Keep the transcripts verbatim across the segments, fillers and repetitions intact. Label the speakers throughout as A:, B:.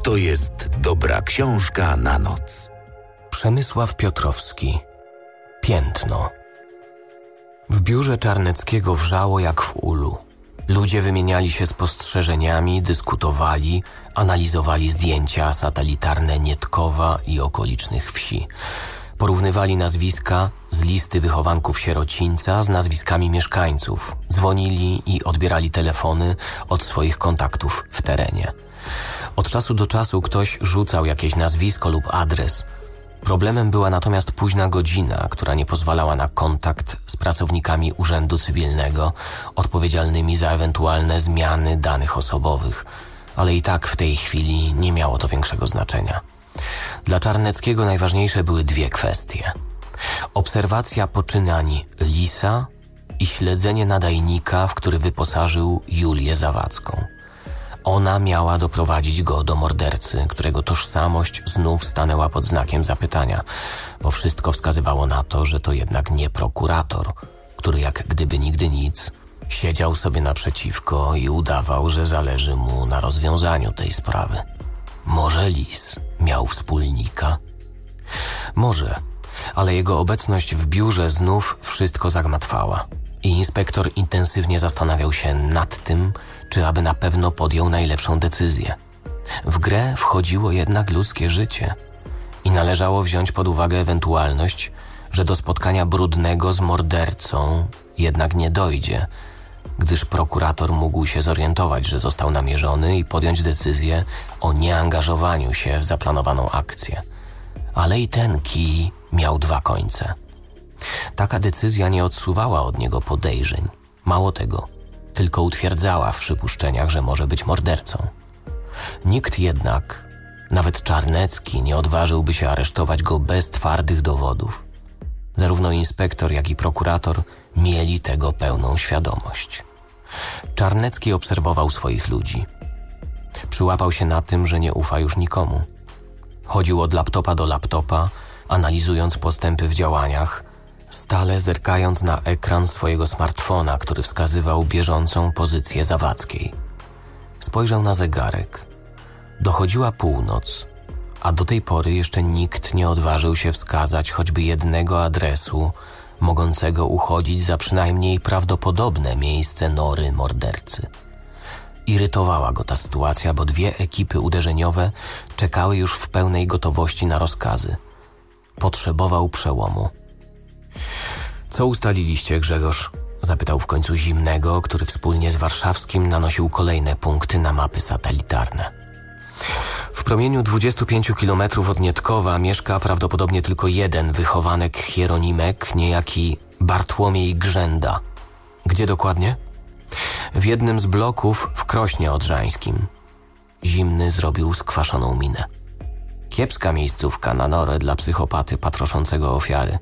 A: To jest dobra książka na noc.
B: Przemysław Piotrowski. Piętno. W biurze Czarneckiego wrzało jak w ulu. Ludzie wymieniali się spostrzeżeniami, dyskutowali, analizowali zdjęcia satelitarne Nietkowa i okolicznych wsi. Porównywali nazwiska z listy wychowanków sierocińca z nazwiskami mieszkańców. Dzwonili i odbierali telefony od swoich kontaktów w terenie. Od czasu do czasu ktoś rzucał jakieś nazwisko lub adres. Problemem była natomiast późna godzina, która nie pozwalała na kontakt z pracownikami Urzędu Cywilnego odpowiedzialnymi za ewentualne zmiany danych osobowych. Ale i tak w tej chwili nie miało to większego znaczenia. Dla Czarneckiego najważniejsze były dwie kwestie. Obserwacja poczynań Lisa i śledzenie nadajnika, w który wyposażył Julię Zawadzką. Ona miała doprowadzić go do mordercy, którego tożsamość znów stanęła pod znakiem zapytania, bo wszystko wskazywało na to, że to jednak nie prokurator, który jak gdyby nigdy nic siedział sobie naprzeciwko i udawał, że zależy mu na rozwiązaniu tej sprawy. Może Lis miał wspólnika? Może, ale jego obecność w biurze znów wszystko zagmatwała i inspektor intensywnie zastanawiał się nad tym, czy aby na pewno podjął najlepszą decyzję. W grę wchodziło jednak ludzkie życie i należało wziąć pod uwagę ewentualność, że do spotkania brudnego z mordercą jednak nie dojdzie, gdyż prokurator mógł się zorientować, że został namierzony i podjąć decyzję o nieangażowaniu się w zaplanowaną akcję. Ale i ten kij miał dwa końce. Taka decyzja nie odsuwała od niego podejrzeń. Mało tego, tylko utwierdzała w przypuszczeniach, że może być mordercą. Nikt jednak, nawet Czarnecki, nie odważyłby się aresztować go bez twardych dowodów. Zarówno inspektor, jak i prokurator mieli tego pełną świadomość. Czarnecki obserwował swoich ludzi. Przyłapał się na tym, że nie ufa już nikomu. Chodził od laptopa do laptopa, analizując postępy w działaniach, stale zerkając na ekran swojego smartfona, który wskazywał bieżącą pozycję Zawadzkiej. Spojrzał na zegarek. Dochodziła północ, a do tej pory jeszcze nikt nie odważył się wskazać choćby jednego adresu mogącego uchodzić za przynajmniej prawdopodobne miejsce nory mordercy. Irytowała go ta sytuacja, bo dwie ekipy uderzeniowe czekały już w pełnej gotowości na rozkazy. Potrzebował przełomu. Co ustaliliście, Grzegorz? Zapytał w końcu Zimnego, który wspólnie z Warszawskim nanosił kolejne punkty na mapy satelitarne. W promieniu dwudziestu pięciu kilometrów od Nietkowa mieszka prawdopodobnie tylko jeden wychowanek Hieronimek, niejaki Bartłomiej Grzęda. Gdzie dokładnie? W jednym z bloków w Krośnie Odrzańskim. Zimny zrobił skwaszoną minę. Kiepska miejscówka na norę dla psychopaty patroszącego ofiary.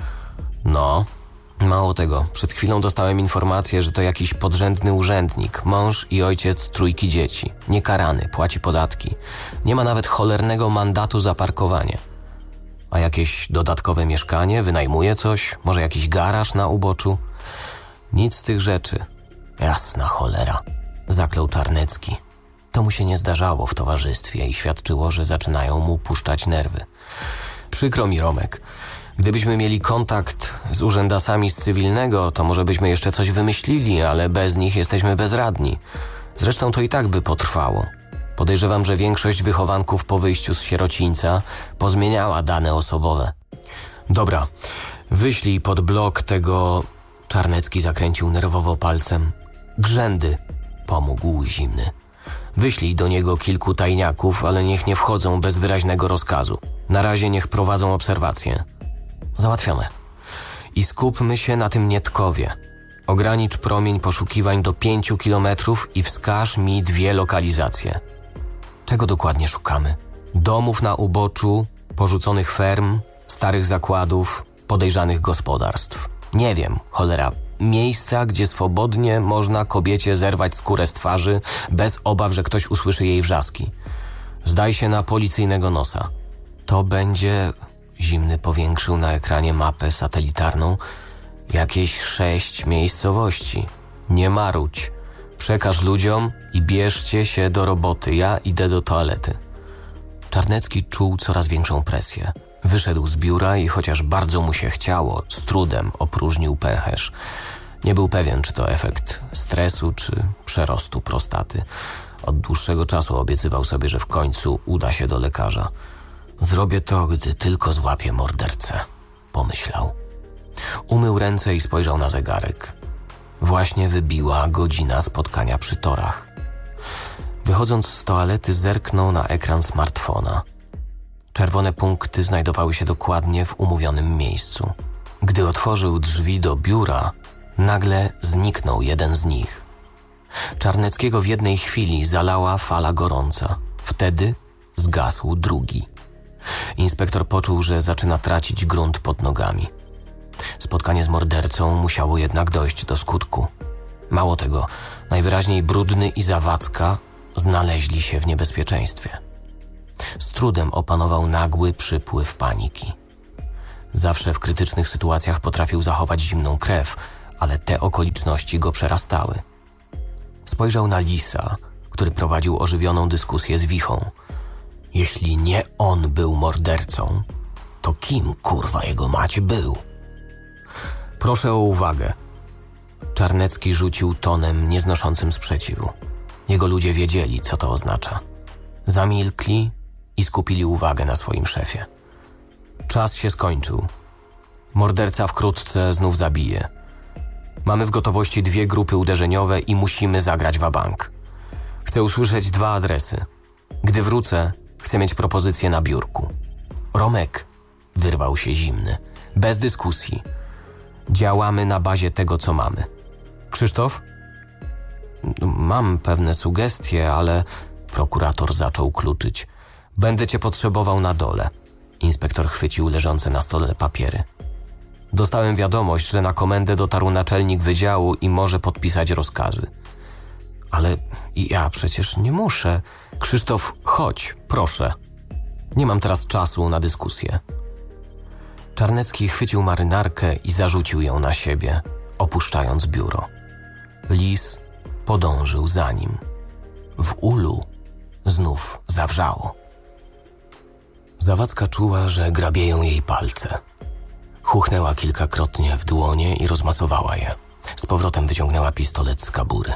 B: No, mało tego. Przed chwilą dostałem informację, że to jakiś podrzędny urzędnik, mąż i ojciec trójki dzieci. Niekarany, płaci podatki. Nie ma nawet cholernego mandatu za parkowanie. A jakieś dodatkowe mieszkanie? Wynajmuje coś? Może jakiś garaż na uboczu? Nic z tych rzeczy. Jasna cholera, zaklął Czarnecki. To mu się nie zdarzało w towarzystwie i świadczyło, że zaczynają mu puszczać nerwy. Przykro mi, Romek. Gdybyśmy mieli kontakt z urzędasami z cywilnego, to może byśmy jeszcze coś wymyślili, ale bez nich jesteśmy bezradni. Zresztą to i tak by potrwało. Podejrzewam, że większość wychowanków po wyjściu z sierocińca pozmieniała dane osobowe. Dobra, wyślij pod blok tego... Czarnecki zakręcił nerwowo palcem. Grzędy, pomógł Zimny. Wyślij do niego kilku tajniaków, ale niech nie wchodzą bez wyraźnego rozkazu. Na razie niech prowadzą obserwacje. Załatwione. I skupmy się na tym Nietkowie. Ogranicz promień poszukiwań do pięciu kilometrów i wskaż mi dwie lokalizacje. Czego dokładnie szukamy? Domów na uboczu, porzuconych ferm, starych zakładów, podejrzanych gospodarstw. Nie wiem, cholera. Miejsca, gdzie swobodnie można kobiecie zerwać skórę z twarzy bez obaw, że ktoś usłyszy jej wrzaski. Zdaj się na policyjnego nosa. To będzie... Zimny powiększył na ekranie mapę satelitarną. Jakieś sześć miejscowości. Nie marudź. Przekaż ludziom i bierzcie się do roboty. Ja idę do toalety. Czarnecki czuł coraz większą presję. Wyszedł z biura i chociaż bardzo mu się chciało, z trudem opróżnił pęcherz. Nie był pewien, czy to efekt stresu, czy przerostu prostaty. Od dłuższego czasu obiecywał sobie, że w końcu uda się do lekarza. Zrobię to, gdy tylko złapię mordercę, pomyślał. Umył ręce i spojrzał na zegarek. Właśnie wybiła godzina spotkania przy torach. Wychodząc z toalety, zerknął na ekran smartfona. Czerwone punkty znajdowały się dokładnie w umówionym miejscu. Gdy otworzył drzwi do biura, nagle zniknął jeden z nich. Czarneckiego w jednej chwili zalała fala gorąca. Wtedy zgasł drugi. Inspektor poczuł, że zaczyna tracić grunt pod nogami. Spotkanie z mordercą musiało jednak dojść do skutku. Mało tego, najwyraźniej Brudny i Zawadzka znaleźli się w niebezpieczeństwie. Z trudem opanował nagły przypływ paniki. Zawsze w krytycznych sytuacjach potrafił zachować zimną krew, ale te okoliczności go przerastały. Spojrzał na Lisa, który prowadził ożywioną dyskusję z Wichą. Jeśli nie on był mordercą, to kim, kurwa, jego mać był? Proszę o uwagę. Czarnecki rzucił tonem nieznoszącym sprzeciwu. Jego ludzie wiedzieli, co to oznacza. Zamilkli i skupili uwagę na swoim szefie. Czas się skończył. Morderca wkrótce znów zabije. Mamy w gotowości dwie grupy uderzeniowe i musimy zagrać wabank. Chcę usłyszeć dwa adresy. Gdy wrócę, chcę mieć propozycję na biurku. Romek, wyrwał się zimny. Bez dyskusji. Działamy na bazie tego, co mamy. Krzysztof? Mam pewne sugestie, ale... Prokurator zaczął kluczyć. Będę cię potrzebował na dole. Inspektor chwycił leżące na stole papiery. Dostałem wiadomość, że na komendę dotarł naczelnik wydziału i może podpisać rozkazy. Ale ja przecież nie muszę. Krzysztof, chodź, proszę. Nie mam teraz czasu na dyskusję. Czarnecki chwycił marynarkę i zarzucił ją na siebie, opuszczając biuro. Lis podążył za nim. W ulu znów zawrzało. Zawadzka czuła, że grabieją jej palce. Chuchnęła kilkakrotnie w dłonie i rozmasowała je. Z powrotem wyciągnęła pistolet z kabury.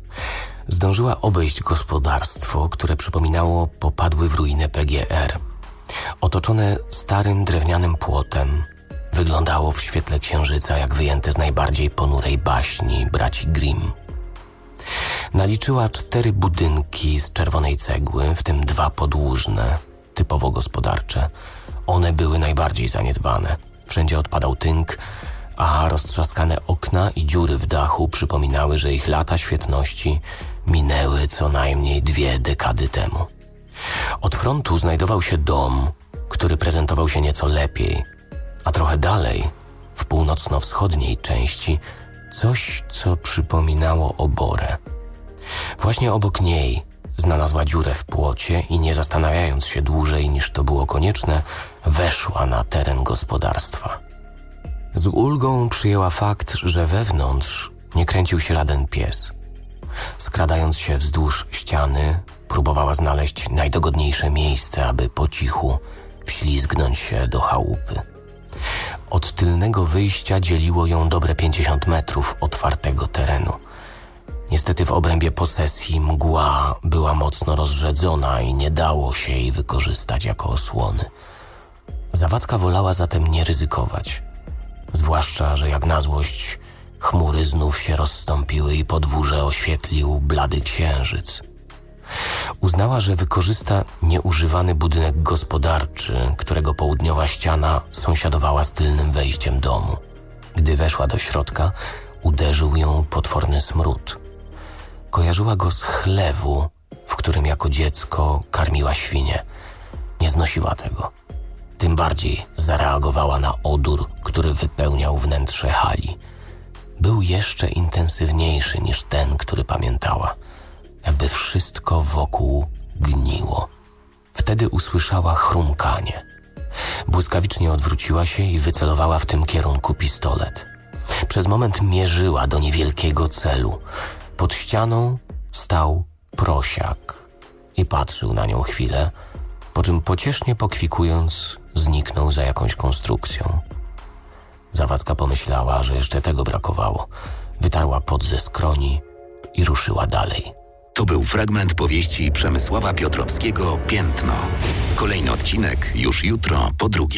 B: Zdążyła obejść gospodarstwo, które przypominało popadły w ruinę P G R. Otoczone starym drewnianym płotem, wyglądało w świetle księżyca jak wyjęte z najbardziej ponurej baśni braci Grimm. Naliczyła cztery budynki z czerwonej cegły, w tym dwa podłużne, typowo gospodarcze. One były najbardziej zaniedbane. Wszędzie odpadał tynk, a roztrzaskane okna i dziury w dachu przypominały, że ich lata świetności minęły co najmniej dwie dekady temu. Od frontu znajdował się dom, który prezentował się nieco lepiej, a trochę dalej, w północno-wschodniej części, coś, co przypominało oborę. Właśnie obok niej znalazła dziurę w płocie i nie zastanawiając się dłużej niż to było konieczne, weszła na teren gospodarstwa. Z ulgą przyjęła fakt, że wewnątrz nie kręcił się żaden pies. Skradając się wzdłuż ściany, próbowała znaleźć najdogodniejsze miejsce, aby po cichu wślizgnąć się do chałupy. Od tylnego wyjścia dzieliło ją dobre pięćdziesiąt metrów otwartego terenu. Niestety w obrębie posesji mgła była mocno rozrzedzona i nie dało się jej wykorzystać jako osłony. Zawadzka wolała zatem nie ryzykować. Zwłaszcza, że jak na złość chmury znów się rozstąpiły i podwórze oświetlił blady księżyc. Uznała, że wykorzysta nieużywany budynek gospodarczy, którego południowa ściana sąsiadowała z tylnym wejściem domu. Gdy weszła do środka, uderzył ją potworny smród. Kojarzyła go z chlewu, w którym jako dziecko karmiła świnie. Nie znosiła tego. Tym bardziej zareagowała na odór, który wypełniał wnętrze hali. Był jeszcze intensywniejszy niż ten, który pamiętała. Jakby wszystko wokół gniło. Wtedy usłyszała chrumkanie. Błyskawicznie odwróciła się i wycelowała w tym kierunku pistolet. Przez moment mierzyła do niewielkiego celu. Pod ścianą stał prosiak i patrzył na nią chwilę, po czym pociesznie pokwikując zniknął za jakąś konstrukcją. Zawadzka pomyślała, że jeszcze tego brakowało. Wytarła pot ze skroni i ruszyła dalej.
A: To był fragment powieści Przemysława Piotrowskiego „Piętno”. Kolejny odcinek już jutro po drugiej.